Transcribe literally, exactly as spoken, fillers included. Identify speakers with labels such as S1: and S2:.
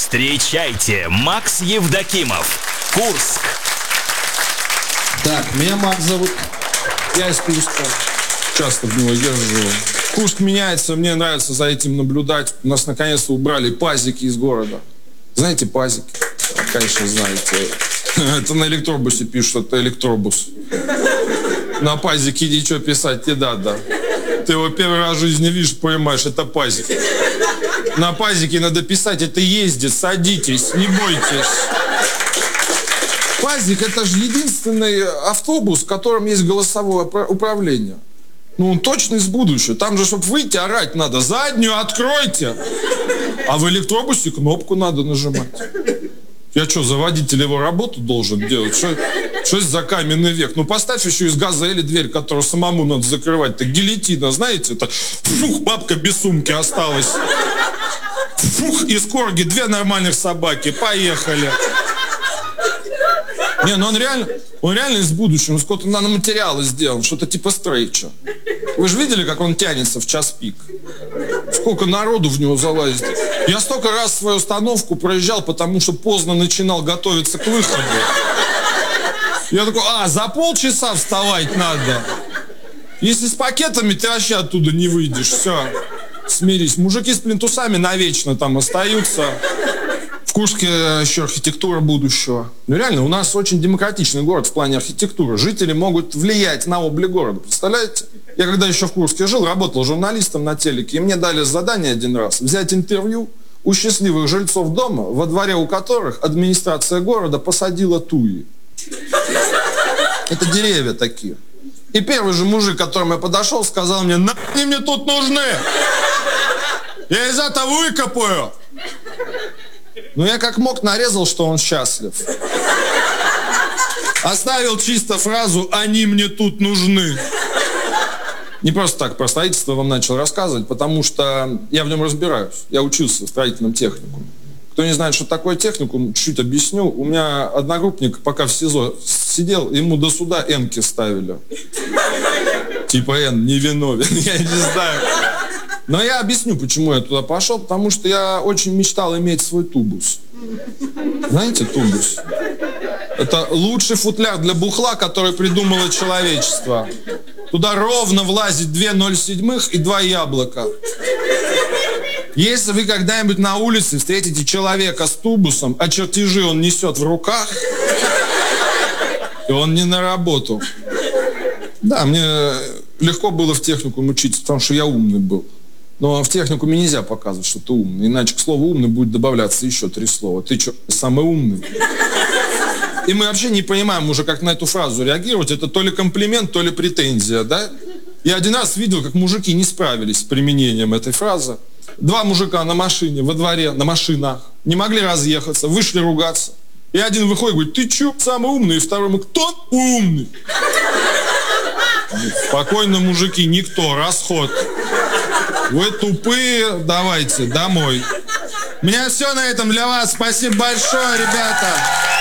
S1: Встречайте, Макс Евдокимов, Курск.
S2: Так, меня Макс зовут. Я из Курска. Часто в него езжу. Курск меняется, мне нравится за этим наблюдать. У нас наконец-то убрали пазики из города. Знаете пазики? Конечно, знаете. Это на электробусе пишут, это электробус. На пазике ничего писать не надо. Ты его первый раз в жизни видишь, понимаешь, это пазик. На пазике надо писать, это ездит, садитесь, не бойтесь. Пазик — это же единственный автобус, в котором есть голосовое управление. Ну, он точно из будущего. Там же, чтобы выйти, орать надо. Заднюю откройте. А в электробусе кнопку надо нажимать. Я что, за водителя его работу должен делать? Что, что это за каменный век? Ну, поставь еще из газели дверь, которую самому надо закрывать. Это гильотина, знаете? Это фух, бабка без сумки осталась. Фух, из корги две нормальных собаки. Поехали. Не, ну он реально, он реально из будущего. Он сколько-то наноматериала сделан, что-то типа стрейча. Вы же видели, как он тянется в час пик? Сколько народу в него залазит. Я столько раз свою остановку проезжал, потому что поздно начинал готовиться к выходу. Я такой, а, за полчаса вставать надо. Если с пакетами, ты вообще оттуда не выйдешь. Все, смирись. Мужики с плинтусами навечно там остаются. В Курске еще архитектура будущего. Ну реально, у нас очень демократичный город в плане архитектуры. Жители могут влиять на облик города. Представляете? Я когда еще в Курске жил, работал журналистом на телеке, и мне дали задание один раз взять интервью у счастливых жильцов дома, во дворе у которых администрация города посадила туи. Это деревья такие. И первый же мужик, к которому я подошел, сказал мне: «Нахуй мне тут нужны! Я из этого выкопаю!» Ну, я как мог нарезал, что он счастлив. Оставил чисто фразу «они мне тут нужны». Не просто так про строительство вам начал рассказывать, потому что я в нем разбираюсь. Я учился в строительном техникуме. Кто не знает, что такое техникум, чуть-чуть объясню. У меня одногруппник, пока в СИЗО сидел, ему до суда энки ставили. Типа Н не виновен, я не знаю. Но я объясню, почему я туда пошел. Потому что я очень мечтал иметь свой тубус. Знаете, тубус? Это лучший футляр для бухла, который придумало человечество. Туда ровно влазит две ноль седьмых и два яблока. Если вы когда-нибудь на улице встретите человека с тубусом, а чертежи он несет в руках, и он не на работу. Да, мне легко было в техникуме учиться, потому что я умный был. Но в техникуме нельзя показывать, что ты умный. Иначе к слову «умный» будет добавляться еще три слова. Ты что, самый умный? И мы вообще не понимаем уже, как на эту фразу реагировать. Это то ли комплимент, то ли претензия, да? Я один раз видел, как мужики не справились с применением этой фразы. Два мужика на машине, во дворе, на машинах. Не могли разъехаться, вышли ругаться. И один выходит и говорит: «Ты чё, самый умный?» И второй ему: «Кто умный?» Спокойно, мужики, никто, расход. Вы тупые, давайте домой. У меня все на этом для вас. Спасибо большое, ребята.